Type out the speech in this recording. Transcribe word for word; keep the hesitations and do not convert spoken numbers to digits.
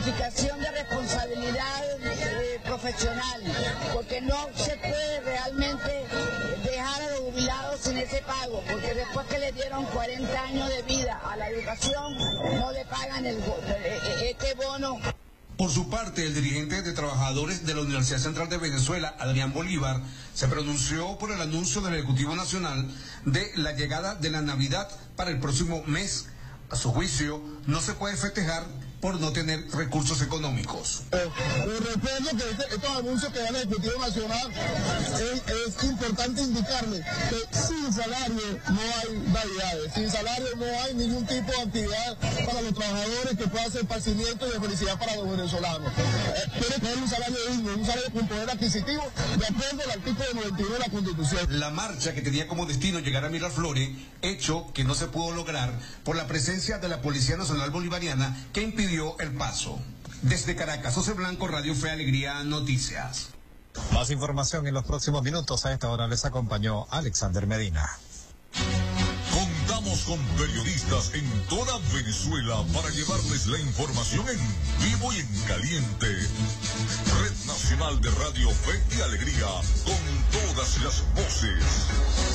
justificación de responsabilidad eh, profesional, porque no se puede realmente dejar a los jubilados sin ese pago, porque después que le dieron cuarenta años de vida a la educación, no le pagan el, este bono. Por su parte, el dirigente de trabajadores de la Universidad Central de Venezuela, Adrián Bolívar, se pronunció por el anuncio del Ejecutivo Nacional de la llegada de la Navidad para el próximo mes. A su juicio, no se puede festejar por no tener recursos económicos. Eh, recuerdo que este, estos anuncios que da el Ejecutivo Nacional, es, es importante indicarle que sin salario no hay navidades, sin salario no hay ningún tipo de actividad para los trabajadores que pueda ser esparcimiento y de felicidad para los venezolanos. Eh, tiene que haber un salario digno, un salario con poder adquisitivo, de acuerdo al artículo noventa y uno de la Constitución. La marcha, que tenía como destino llegar a Miraflores, hecho que no se pudo lograr por la presencia de la Policía Nacional Bolivariana, que impidió el paso. Desde Caracas, José Blanco, Radio Fe Alegría Noticias. Más información en los próximos minutos. A esta hora les acompañó Alexander Medina. Contamos con periodistas en toda Venezuela para llevarles la información en vivo y en caliente. Red Nacional de Radio Fe y Alegría, con todas las voces.